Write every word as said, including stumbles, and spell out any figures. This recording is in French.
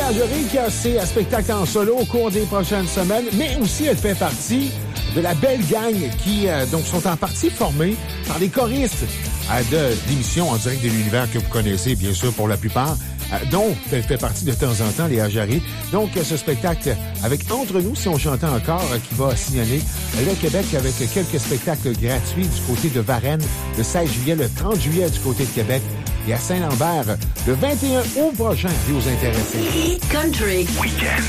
Bergerie qui a ses spectacles en solo au cours des prochaines semaines, mais aussi elle fait partie de la belle gang qui euh, donc sont en partie formés par des choristes euh, de l'émission En direct de l'univers que vous connaissez, bien sûr, pour la plupart, euh, dont elle fait partie de temps en temps, Léa Jarry. Donc, euh, ce spectacle avec Entre nous, si on chantait encore, euh, qui va signaler le Québec avec quelques spectacles gratuits du côté de Varennes le seize juillet, le trente juillet du côté de Québec et à Saint-Lambert le vingt et un août prochain, et aux intéressés. Country Weekend.